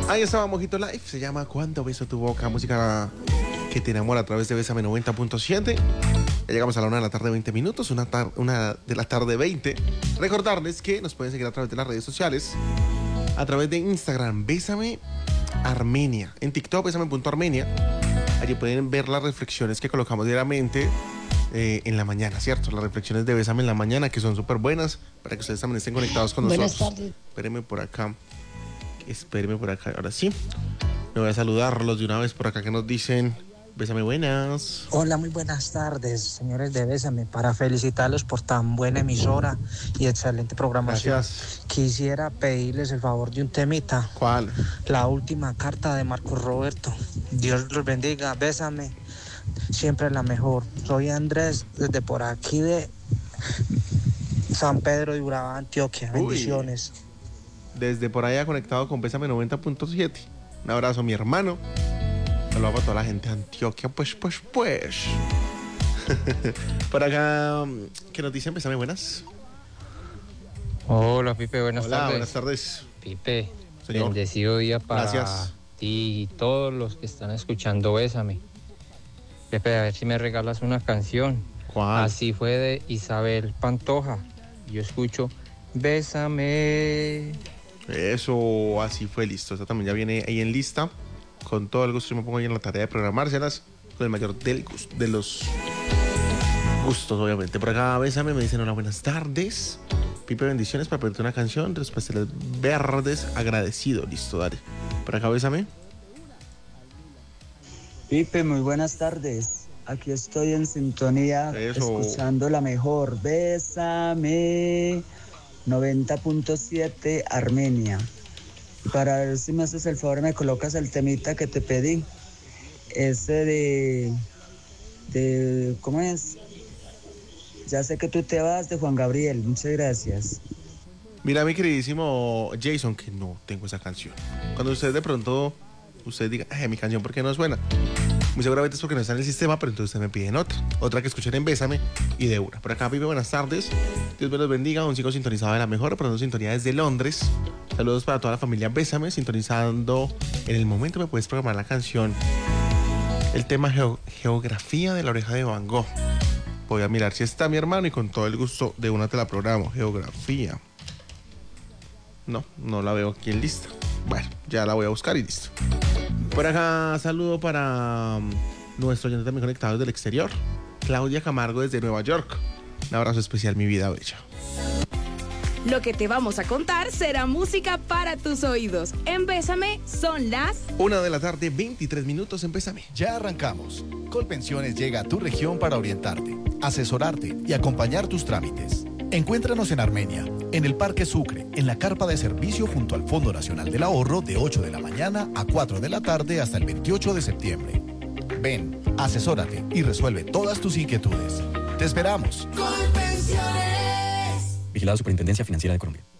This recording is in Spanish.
Ahí estaba Mojito Live, se llama Cuando beso tu boca, música que te enamora a través de Bésame 90.7. Ya llegamos a la 1 de la tarde, 20 minutos, una de la tarde 20. Recordarles que nos pueden seguir a través de las redes sociales, a través de Instagram, Bésame Armenia, en TikTok, Bésame.Armenia. Allí pueden ver las reflexiones que colocamos diariamente en la mañana, ¿cierto? Las reflexiones de Bésame en la mañana, que son súper buenas, para que ustedes también estén conectados con nosotros. Buenas tardes. Espérenme por acá, ahora sí. Me voy a saludarlos de una vez por acá que nos dicen, Bésame, buenas. Hola, muy buenas tardes, señores de Bésame, para felicitarlos por tan buena emisora y excelente programación. Gracias. Quisiera pedirles el favor de un temita. ¿Cuál? La última carta de Marcos Roberto. Dios los bendiga, Bésame, siempre la mejor. Soy Andrés, desde por aquí de San Pedro de Urabá, Antioquia. Bendiciones. Desde por allá conectado con Bésame 90.7. Un abrazo, mi hermano. Saludos para toda la gente de Antioquia, pues. Por acá, ¿qué nos dicen? Bésame, buenas. Hola, Pipe, buenas tardes. Hola, buenas tardes. Pipe, señor. Bendecido día para Gracias. ti y todos los que están escuchando Bésame. Pepe, a ver si me regalas una canción. ¿Cuál? Así fue de Isabel Pantoja. Yo escucho Bésame. Eso, así fue, listo. Esta también ya viene ahí en lista. Con todo el gusto, yo me pongo ahí en la tarea de programárselas. Con el mayor de los gustos, obviamente. Por acá, Bésame, me dicen hola, buenas tardes. Pipe, bendiciones para pedirte una canción de los pasteles verdes, agradecido. Listo, dale. Por acá, Bésame. Pipe, muy buenas tardes. Aquí estoy en sintonía, Eso. escuchando la mejor. Bésame 90.7 Armenia. Para ver si me haces el favor, me colocas el temita que te pedí. Ese de ¿cómo es? Ya sé que tú te vas, de Juan Gabriel. Muchas gracias. Mira, mi queridísimo Jason, que no tengo esa canción. Cuando usted de pronto, usted diga, mi canción, ¿por qué no suena? Muy seguramente es porque no está en el sistema, pero entonces ustedes me piden otra que escuchen en Bésame y de una. Por acá, Pipe, buenas tardes. Dios me los bendiga. Un chico sintonizado de la mejor, reportando sintonía desde Londres. Saludos para toda la familia Bésame, sintonizando. En el momento me puedes programar la canción. El tema Geografía de la Oreja de Van Gogh. Voy a mirar si está mi hermano y con todo el gusto de una te la programo. Geografía. No la veo aquí en lista. Bueno, ya la voy a buscar y listo. Por acá, saludo para nuestro oyente también conectado desde el exterior, Claudia Camargo desde Nueva York. Un abrazo especial, mi vida bella. Lo que te vamos a contar será música para tus oídos. En Bésame son las 1 de la tarde, 23 minutos en Bésame. Ya arrancamos. Colpensiones llega a tu región para orientarte, asesorarte y acompañar tus trámites. Encuéntranos en Armenia, en el Parque Sucre, en la carpa de servicio junto al Fondo Nacional del Ahorro de 8 de la mañana a 4 de la tarde hasta el 28 de septiembre. Ven, asesórate y resuelve todas tus inquietudes. ¡Te esperamos! Colpensiones. Vigilada Superintendencia Financiera de Colombia.